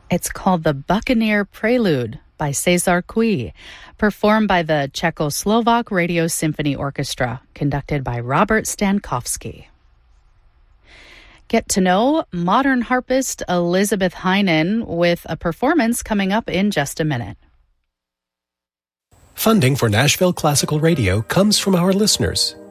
It's called the Buccaneer Prelude by Cezar Cui, performed by the Czechoslovak Radio Symphony Orchestra, conducted by Robert Stankowski. Get to know modern harpist Elizabeth Heinen with a performance coming up in just a minute. Funding for Nashville Classical Radio comes from our listeners